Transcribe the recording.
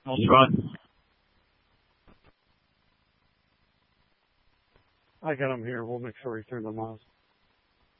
I'll try. I got him here. We'll make sure he turns them off.